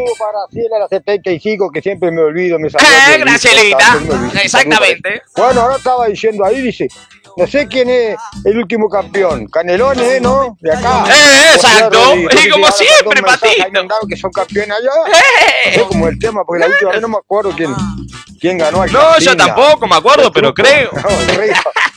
saludo para Ciela, la 75, que siempre me olvido. Gracielita, exactamente. Bueno, ahora estaba diciendo ahí, dice, no sé quién es el último campeón. Canelones, ¿no? De acá. Exacto. Y como siempre, Patito. Que son campeones allá. No sé cómo es el tema, porque la última vez no me acuerdo quién ganó. No, yo tampoco me acuerdo, pero creo. No,